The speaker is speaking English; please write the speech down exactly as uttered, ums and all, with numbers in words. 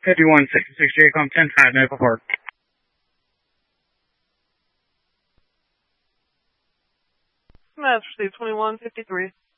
fifty-one sixty-six J COM ten five Maple Park. Mass received twenty-one fifty-three.